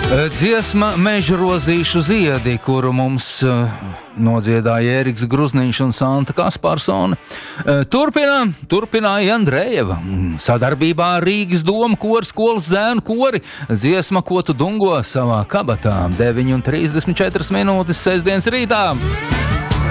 Dziesma Meža rozīšu ziedi, kuru mums nodziedāja Ēriks Gruzniņš un Santa Kaspārsone. Turpināja Andrejeva. Sadarbībā ar Rīgas domu koru skolas zēnu kori dziesma, ko tu dungo savā kabatā. 9:34 sestdienas rītā.